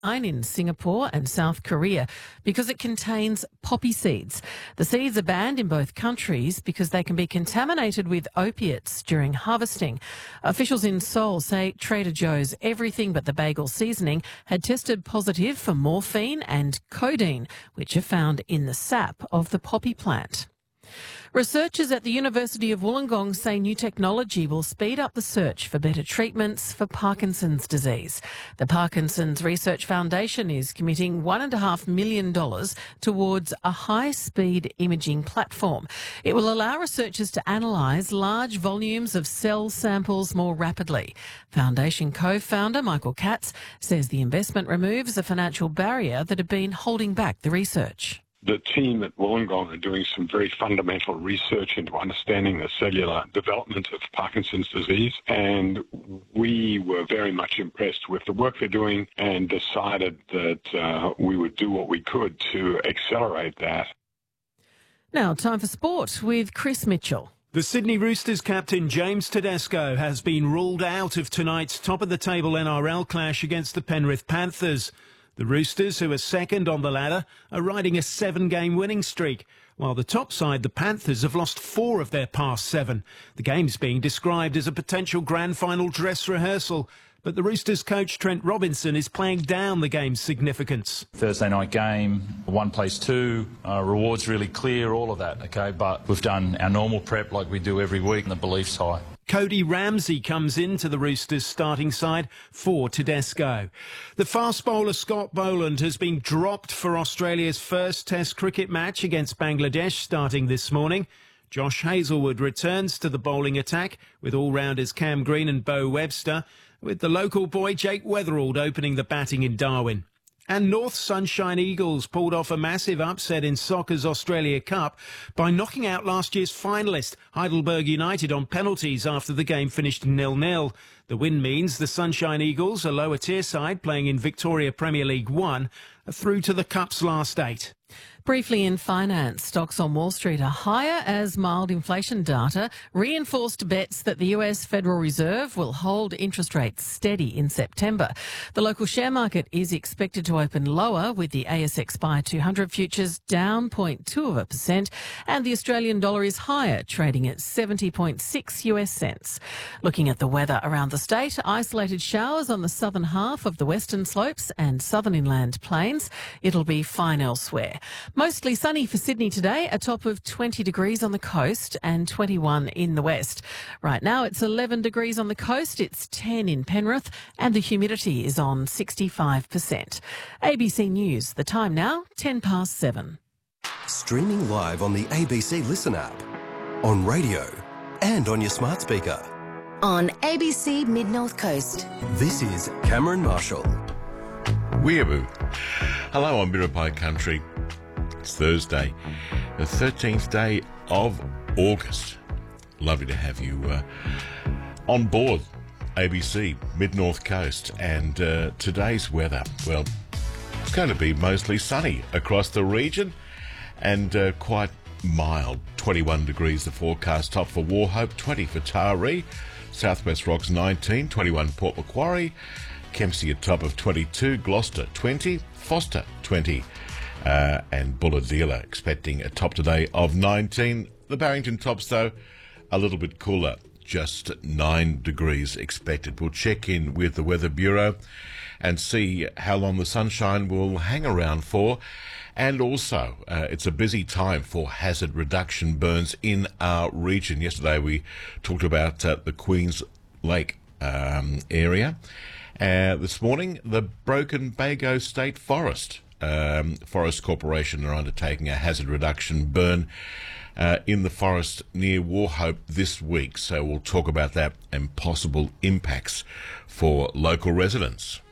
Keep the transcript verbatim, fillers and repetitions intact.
in Singapore and South Korea because it contains poppy seeds. The seeds are banned in both countries because they can be contaminated with opiates during harvesting. Officials in Seoul say Trader Joe's Everything But the Bagel seasoning had tested positive for morphine and codeine, which are found in the sap of the poppy plant. Researchers at the University of Wollongong say new technology will speed up the search for better treatments for Parkinson's disease. The Parkinson's Research Foundation is committing one and a half million dollars towards a high-speed imaging platform. It will allow researchers to analyse large volumes of cell samples more rapidly. Foundation co-founder Michael Katz says the investment removes a financial barrier that had been holding back the research. The team at Wollongong are doing some very fundamental research into understanding the cellular development of Parkinson's disease, and we were very much impressed with the work they're doing and decided that uh, we would do what we could to accelerate that. Now, time for sport with Chris Mitchell. The Sydney Roosters captain James Tedesco has been ruled out of tonight's top-of-the-table N R L clash against the Penrith Panthers. The Roosters, who are second on the ladder, are riding a seven-game winning streak, while the top side, the Panthers, have lost four of their past seven. The game's being described as a potential grand final dress rehearsal, but the Roosters coach Trent Robinson is playing down the game's significance. Thursday night game, one plays two, uh, rewards really clear, all of that, okay? But we've done our normal prep like we do every week, and the belief's high. Cody Ramsey comes into the Roosters starting side for Tedesco. The fast bowler Scott Boland has been dropped for Australia's first Test cricket match against Bangladesh starting this morning. Josh Hazlewood returns to the bowling attack with all-rounders Cam Green and Beau Webster, with the local boy Jake Weatherald opening the batting in Darwin. And North Sunshine Eagles pulled off a massive upset in soccer's Australia Cup by knocking out last year's finalist Heidelberg United on penalties after the game finished nil nil. The win means the Sunshine Eagles, a lower tier side playing in Victoria Premier League One, are through to the Cup's last eight. Briefly in finance, stocks on Wall Street are higher as mild inflation data reinforced bets that the U S Federal Reserve will hold interest rates steady in September. The local share market is expected to open lower, with the A S X Buy two hundred futures down zero point two of a percent, and the Australian dollar is higher, trading at seventy point six U S cents. Looking at the weather around the state, isolated showers on the southern half of the western slopes and southern inland plains. It'll be fine elsewhere. Mostly sunny for Sydney today, a top of twenty degrees on the coast and twenty-one in the west. Right now it's eleven degrees on the coast, it's ten in Penrith, and the humidity is on sixty-five percent. A B C News, the time now, ten past seven. Streaming live on the A B C Listen app, on radio and on your smart speaker. On A B C Mid-North Coast. This is Cameron Marshall. Weeaboo. Hello, I'm Biripi Country. It's Thursday, the thirteenth day of August. Lovely to have you uh, on board A B C Mid-North Coast. And uh, today's weather, well, it's going to be mostly sunny across the region and uh, quite mild. twenty-one degrees the forecast, top for Wauchope, twenty for Taree, Southwest Rocks nineteen, twenty-one Port Macquarie, Kempsey a top of twenty-two, Gloucester twenty, Foster twenty, uh, and Bulahdelah expecting a top today of nineteen. The Barrington tops, though, a little bit cooler, just nine degrees expected. We'll check in with the Weather Bureau and see how long the sunshine will hang around for. And also, uh, it's a busy time for hazard reduction burns in our region. Yesterday we talked about uh, the Queens Lake um, area. Uh, this morning, the Broken Bago State Forest. Um, Forest Corporation are undertaking a hazard reduction burn uh, in the forest near Wauchope this week. So we'll talk about that and possible impacts for local residents.